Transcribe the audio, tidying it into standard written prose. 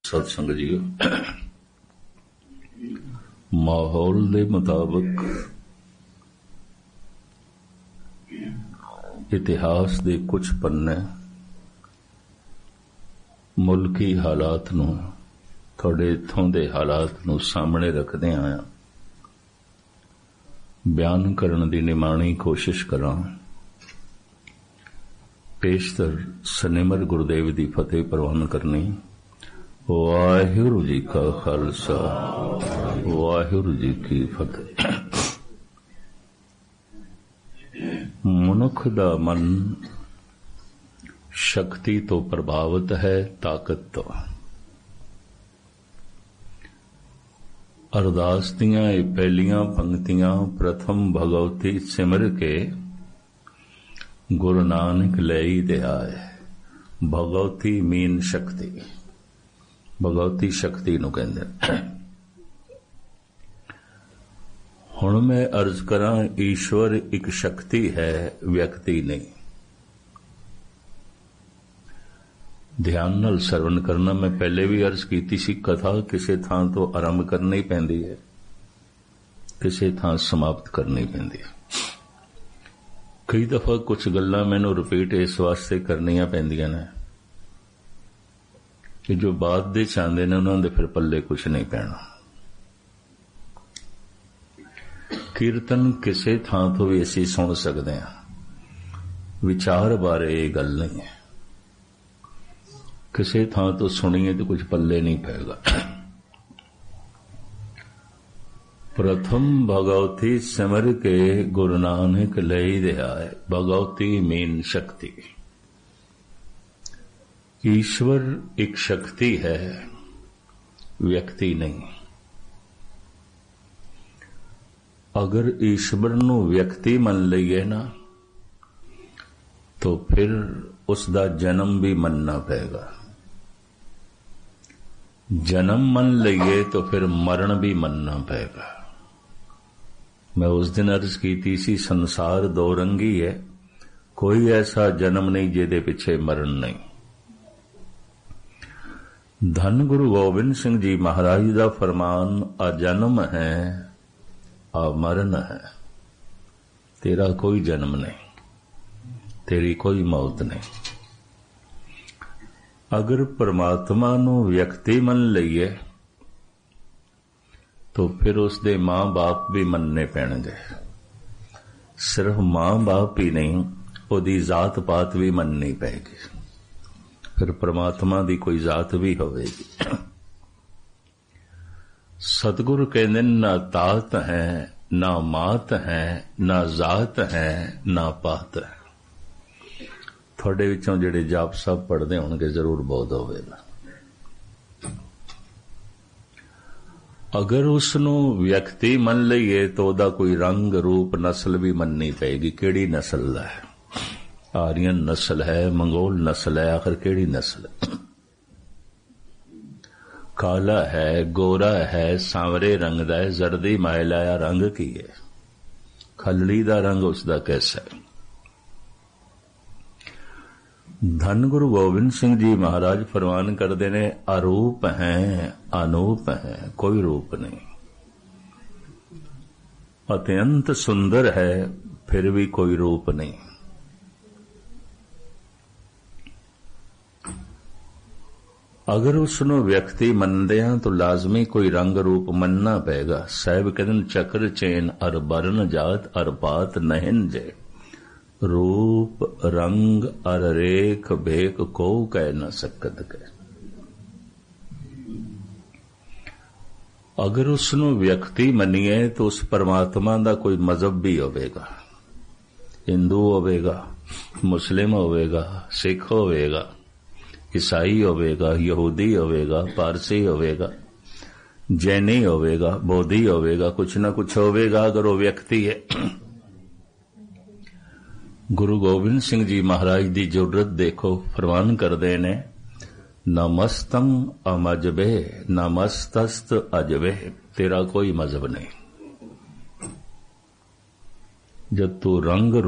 सत्संग जी, माहौल के मुताबिक इतिहास के कुछ पन्ने मुल्की हालात नूं, थोड़े इत्थों दे हालात नूं सामने रखदे आया बयान करन दी निमाणी कोशिश करां। पेशतर सनिमर गुरुदेव दी फतेह प्रवान करनी। वाहिगुरू जी का खालसा, वाहिगुरू जी की फतेह। मनुख दा मन शक्ति तो प्रभावित है, ताकत तो। अरदास दियां पहलियां पंक्तियां प्रथम भगवती सिमर के गुरु नानक लई दे आए। भगवती मीन शक्ति, भगवती शक्ति नूं कहंदे। हुण मैं अर्ज करां, ईश्वर एक शक्ति है, व्यक्ति नहीं। ध्यान नाल सरवण करना। मैं पहले भी अर्ज कीती सी, कथा किसी थां तो आरंभ करनी पैंदी है, किसी थां समाप्त करनी पैंदी है। कई दफा कुछ गल्लां मैनूं रिपीट इस वास्ते करनियां पैंदियां ने कि जो बाद दे चाहते ने उन्हां दे फिर पल्ले कुछ नहीं पैना। कीर्तन किसी थां तो भी असीं सुन सकते हैं, विचार बारे ये गल नहीं है। किसी थां तो सुनिए तो कुछ पल्ले नहीं पैगा। प्रथम भगवती सिमर के गुरु नानक लई दे आए। भगवती मीन शक्ति। ईश्वर एक शक्ति है, व्यक्ति नहीं। अगर ईश्वर नूं व्यक्ति मन लईए ना, तो फिर उसका जन्म भी मनना पड़ेगा। जन्म मन लईए तो फिर मरण भी मनना पड़ेगा। मैं उस दिन अर्ज की सी, संसार दो रंगी है, कोई ऐसा जन्म नहीं जिहदे पिछे मरण नहीं। धन गुरु गोबिंद सिंह जी महाराज का फरमान, अजन्म है अमरण है। तेरा कोई जन्म नहीं, तेरी कोई मौत नहीं। अगर परमात्मा नूं व्यक्ति मन लईए तो फिर उसदे मां बाप भी मनने पैणगे। सिर्फ मां बाप ही नहीं, उहदी जात पात भी मननी पैगी। फिर परमात्मा दी कोई जात भी होवेगी। सतगुरु कहंदे ना तात है, ना मात है, ना जात है, ना पात है। थोड़े विचों जिहड़े जाप साहब पढ़दे होणगे जरूर बोध होवेगा। अगर उसनूं व्यक्ति मन लईए तो उहदा कोई रंग रूप नस्ल भी मननी पेगी। किहड़ी नस्ल दा है? आर्यन नस्ल है, मंगोल नस्ल है, आखिर किहड़ी नस्ल? काला है, गोरा है, सांवरे रंग दा है, जर्दी मायला या रंग की है? खलड़ी दा रंग उसदा कैसा है? धन गुरु गोबिंद सिंह जी महाराज फरमान करते ने, अरूप हैं अनूप हैं, कोई रूप नहीं। अत्यंत सुंदर है, फिर भी कोई रूप नहीं। अगर उसनों व्यक्ति मनदे हैं तो लाजमी कोई रंग रूप मनना पेगा। साहिब कहते चक्र चैन अर बरन जात अर पात नहिन जे, रूप रंग अर रेख भेक को कह न सकत के। अगर उसनों व्यक्ति मनिए तो उस परमात्मा का कोई मजहब भी होवेगा। हिंदू होवेगा, मुस्लिम होवेगा, सिख होवेगा, ईसाई होवेगा, यहूदी होवेगा, पारसी होवेगा, जैनी होवेगा, बौद्धि होवेगा, कुछ न कुछ होवेगा अगर वो व्यक्ति है। गुरु गोबिंद सिंह जी महाराज की जरूरत देखो, फरमान करते ने, नमस्तम अमजबे नमस्तस्त अजबे। तेरा कोई मजहब नहीं। जब तू रंग